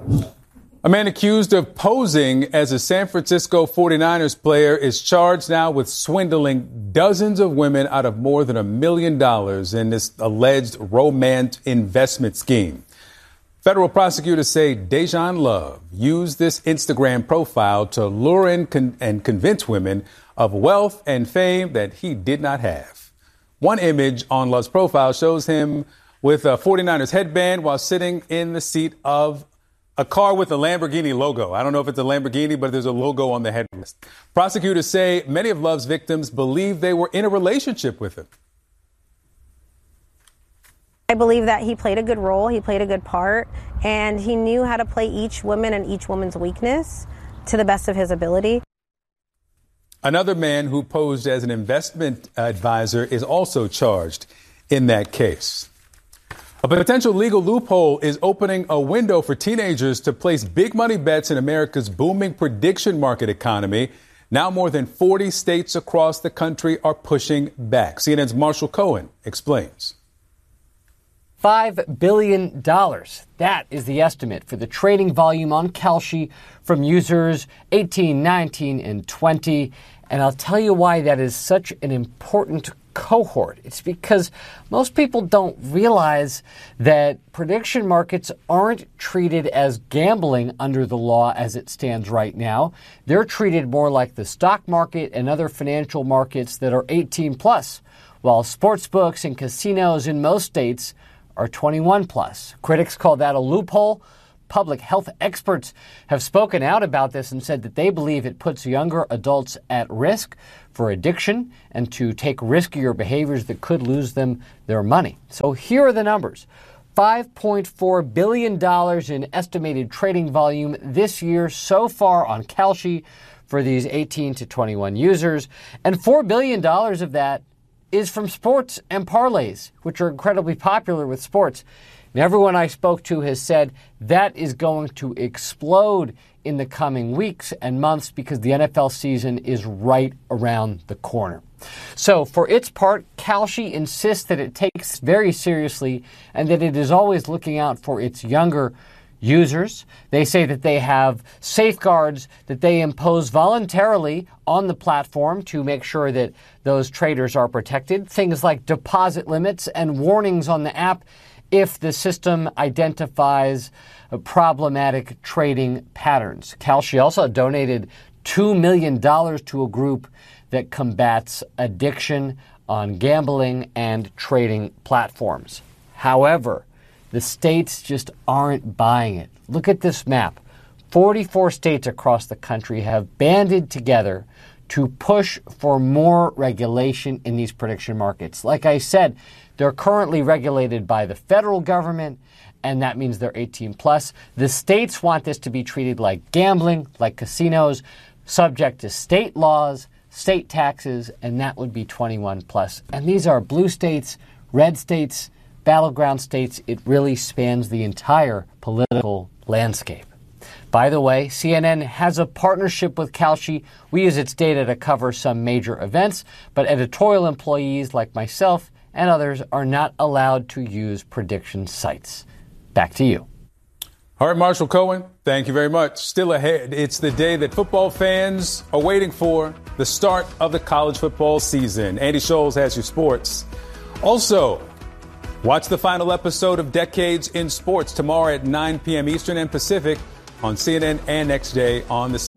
A man accused of posing as a San Francisco 49ers player is charged now with swindling dozens of women out of more than $1 million in this alleged romance investment scheme. Federal prosecutors say Dejan Love used this Instagram profile to lure in and convince women of wealth and fame that he did not have. One image on Love's profile shows him with a 49ers headband while sitting in the seat of a car with a Lamborghini logo. I don't know if it's a Lamborghini, but there's a logo on the headrest. Prosecutors say many of Love's victims believe they were in a relationship with him. I believe that he played a good role, he played a good part, and he knew how to play each woman and each woman's weakness to the best of his ability. Another man who posed as an investment advisor is also charged in that case. A potential legal loophole is opening a window for teenagers to place big money bets in America's booming prediction market economy. Now more than 40 states across the country are pushing back. CNN's Marshall Cohen explains. $5 billion. That is the estimate for the trading volume on Kalshi from users 18, 19, and 20. And I'll tell you why that is such an important cohort. It's because most people don't realize that prediction markets aren't treated as gambling under the law as it stands right now. They're treated more like the stock market and other financial markets that are 18 plus, while sports books and casinos in most states are 21 plus. Critics call that a loophole. Public health experts have spoken out about this and said that they believe it puts younger adults at risk for addiction and to take riskier behaviors that could lose them their money. So here are the numbers. $5.4 billion in estimated trading volume this year so far on Kalshi for these 18 to 21 users. And $4 billion of that is from sports and parlays, which are incredibly popular with sports. And everyone I spoke to has said that is going to explode in the coming weeks and months because the NFL season is right around the corner. So for its part, Kalshi insists that it takes very seriously and that it is always looking out for its younger users. They say that they have safeguards that they impose voluntarily on the platform to make sure that those traders are protected. Things like deposit limits and warnings on the app if the system identifies problematic trading patterns. Kalshi also donated $2 million to a group that combats addiction on gambling and trading platforms. However, the states just aren't buying it. Look at this map. 44 states across the country have banded together to push for more regulation in these prediction markets. Like I said, they're currently regulated by the federal government, and that means they're 18 plus. The states want this to be treated like gambling, like casinos, subject to state laws, state taxes, and that would be 21 plus. And these are blue states, red states, battleground states. It really spans the entire political landscape. By the way, CNN has a partnership with Kalshi. We use its data to cover some major events, but editorial employees like myself and others are not allowed to use prediction sites. Back to you. All right, Marshall Cohen, thank you very much. Still ahead, it's the day that football fans are waiting for, the start of the college football season. Andy Scholes has your sports. Also, watch the final episode of Decades in Sports tomorrow at 9 p.m. Eastern and Pacific on CNN and next day on the